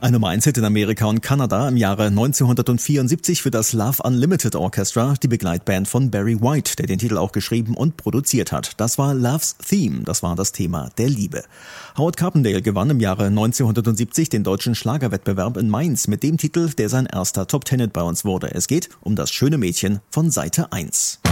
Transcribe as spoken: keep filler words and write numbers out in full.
Ein Nummer eins Hit in Amerika und Kanada im Jahre neunzehnhundertvierundsiebzig für das Love Unlimited Orchestra, die Begleitband von Barry White, der den Titel auch geschrieben und produziert hat. Das war Love's Theme, das war das Thema der Liebe. Howard Carpendale gewann im Jahre neunzehnhundertsiebzig den deutschen Schlagerwettbewerb in Mainz mit dem Titel, der sein erster Top-Ten-Hit bei uns wurde. Es geht um das schöne Mädchen von Seite eins.